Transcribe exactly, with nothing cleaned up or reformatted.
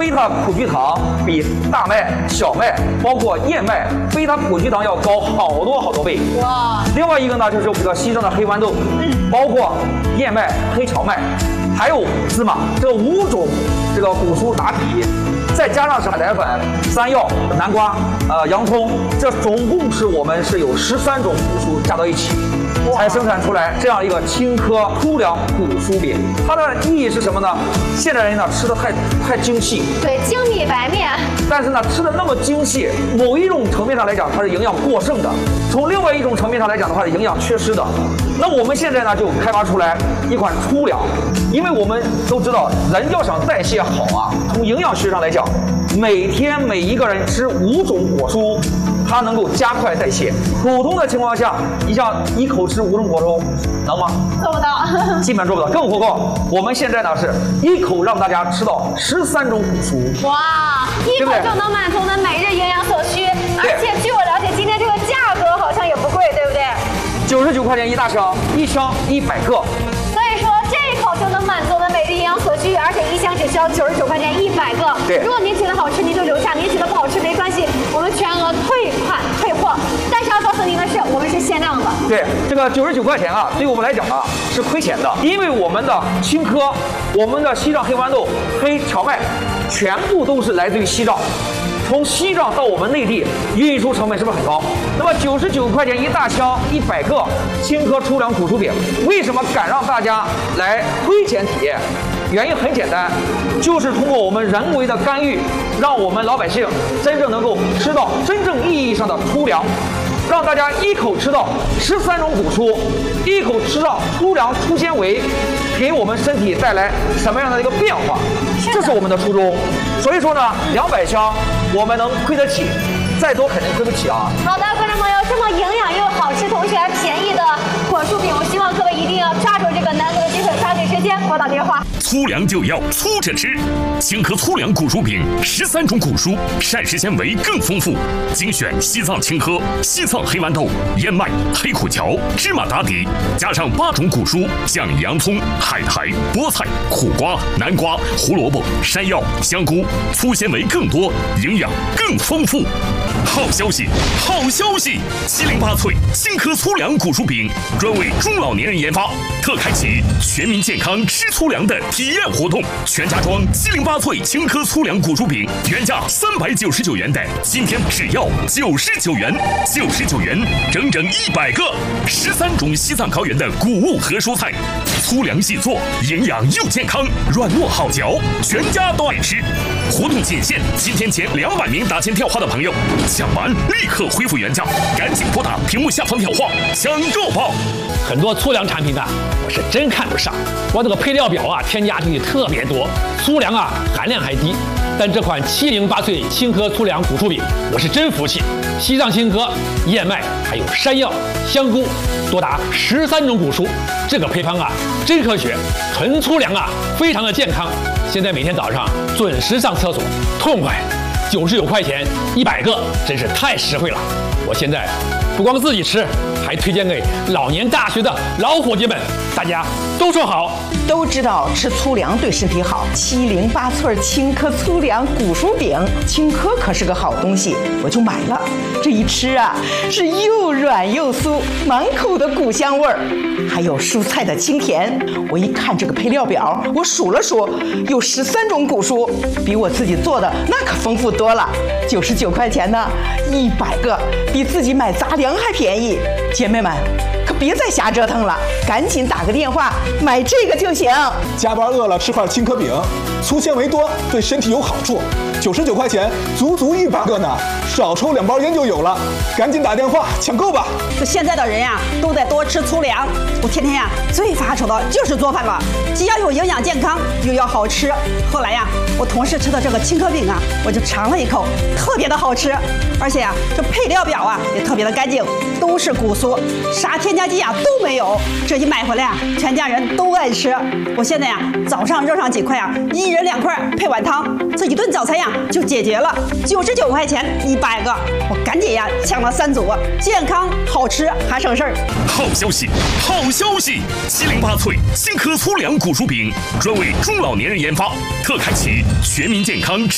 贝塔葡聚糖比大麦、小麦，包括燕麦，贝塔葡聚糖要高好多好多倍。哇！另外一个呢，就是比较稀释的黑豌豆，包括燕麦、黑荞麦，还有芝麻，这五种这个谷蔬打底，再加上是海苔粉、山药、南瓜、呃洋葱，这总共是我们是有十三种谷蔬加到一起，才生产出来这样一个青稞粗粮谷蔬饼。它的意义是什么呢？现代人呢吃的太太精细， 对，精米白面。 但是呢吃的那么精细，某一种层面上来讲，它是营养过剩的；从另外一种层面上来讲的话，是营养缺失的。那我们现在呢就开发出来一款粗粮，因为我们都知道，人要想代谢好啊，从营养学上来讲，每天每一个人吃五种果蔬，它能够加快代谢。普通的情况下，你像一口吃五种果蔬，能吗？ 做不到， 基本做不到。更何况我们现在呢是一口让大家吃到十三种谷蔬。 哇，一口就能满足我们每日营养所需。而且据我了解，今天这个价格好像也不贵，对不对？ 九十九块钱一大箱，一箱一百个。 所以说这一口就能满足我们每日营养所需，而且一箱只需要九十九块钱一百个。 对， 如果您觉得好吃，您就留下；您觉得不好吃没关系，我们全额退款退货。但是要告诉您的是，我们是限量的。 对，这个九十九块钱啊，对于我们来讲啊是亏钱的，因为我们的青稞、我们的西藏黑豌豆、黑荞麦，全部都是来自于西藏。从西藏到我们内地，运输成本是不是很高？那么九十九块钱一大箱一百个青稞粗粮谷蔬饼，为什么敢让大家来亏钱体验？原因很简单，就是通过我们人为的干预，让我们老百姓真正能够吃到真正意义上的粗粮，让大家一口吃到十三种谷蔬，一口吃到粗粮粗纤维，给我们身体带来什么样的一个变化？这是我们的初衷。所以说呢，两百箱我们能亏得起，再多肯定亏不起啊。 好的，观众朋友，这么营养又好吃，同时还便宜的果蔬饼，我希望各位一定要抓住这个难得的机会，抓紧时间拨打电话。 粗粮就要粗着吃，青稞粗粮谷蔬饼，十三种谷蔬，膳食纤维更丰富，精选西藏青稞、西藏黑豌豆、燕麦、黑苦荞、芝麻打底，加上八种谷蔬，像洋葱、海苔、菠菜、苦瓜、南瓜、胡萝卜、山药、香菇，粗纤维更多，营养更丰富。好消息，好消息！七零八脆青稞粗粮谷蔬饼专为中老年人研发，特开启全民健康吃粗粮的体验活动。全家装七零八脆青稞粗粮谷蔬饼，原价三百九十九元的，今天只要九十九元，九十九元整整一百个，十三种西藏高原的谷物和蔬菜，粗粮细做，营养又健康，软糯好嚼，全家都爱吃。活动仅限今天前两百名打进电话的朋友，抢完立刻恢复原价，赶紧拨打屏幕下方电话抢购吧！ 很多粗粮产品啊，我是真看不上。我这个配料表啊，添加剂特别多，粗粮啊含量还低。但这款七零八脆青稞粗粮谷蔬饼，我是真服气。西藏青稞、燕麦还有山药、香菇，多达十三种谷蔬，这个配方啊真科学，纯粗粮啊非常的健康。现在每天早上准时上厕所，痛快。九十九块钱一百个，真是太实惠了。我现在不光自己吃，还推荐给老年大学的老伙计们，大家都说好。 都知道吃粗粮对身体好，七零八脆青稞粗粮谷蔬饼，青稞可是个好东西，我就买了。这一吃啊，是又软又酥，满口的谷香味儿，还有蔬菜的清甜。我一看这个配料表，我数了数，有十三种谷蔬，比我自己做的那可丰富多了。九十九块钱呢，一百个，比自己买杂粮还便宜。姐妹们，可别再瞎折腾了，赶紧打个电话买这个就行。 加班饿了吃块青稞饼，粗纤维多，对身体有好处。九十九块钱，足足一百个呢，少抽两包烟就有了。赶紧打电话抢购吧！ 这现在的人呀，都得多吃粗粮。我天天呀最发愁的就是做饭了，既要有营养健康，又要好吃。后来呀，我同事吃的这个青稞饼啊，我就尝了一口，特别的好吃。而且呀，这配料表啊也特别的干净，都是谷蔬，啥添加剂啊都没有。这一买回来啊，全家人都爱吃。我现在呀，早上热上几块啊，一人两块配碗汤，这一顿早餐呀就解决了。九十九块钱一百个，我赶紧呀抢了三组，健康好吃还省事儿。 好消息，好消息！七零八脆青稞粗粮谷蔬饼专为中老年人研发，特开启全民健康吃